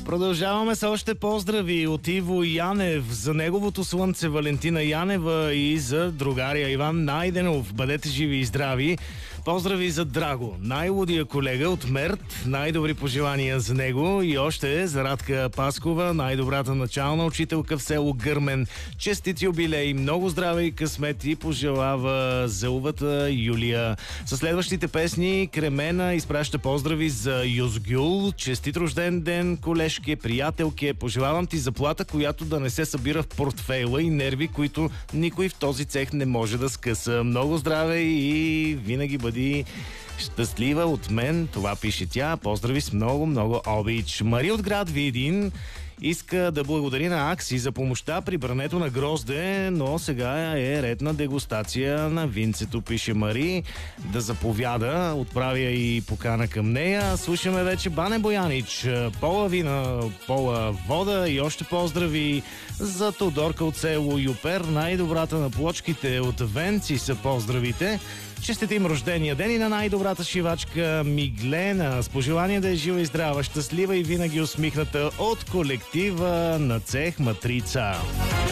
Продължаваме с още поздрави от Иво Янев за неговото слънце Валентина Янева и за другаря Иван Найденов. Бъдете живи и здрави. Поздрави за Драго, най-лудия колега от Мерт. Най-добри пожелания за него. И още за Радка Паскова, най-добрата начална учителка в село Гърмен. Честит юбилей, много здраве и късмет и пожелава зелвата Юлия. Със следващите песни Кремена изпраща поздрави за Юзгюл. Честит рожден ден, колежке, приятелке. Пожелавам ти заплата, която да не се събира в портфейла и нерви, които никой в този цех не може да скъса. Много здраве и винаги бъди щастлива от мен. Това пише тя. Поздрави с много обич. Мари от град Видин иска да благодари на Акси за помощта при брането на грозде, но сега е ред на дегустация на винцето, пише Мари. Да заповяда, отправя и покана към нея. Слушаме вече Бане Боянич, Пола вина, Пола вода и още поздрави за Тодорка от село Юпер. Най-добрата на плочките от Венци са поздравите. Честите им рождения ден и на най-добрата шивачка Миглена. С пожелание да е жива и здрава, щастлива и винаги усмихната от колектива на цех Матрица.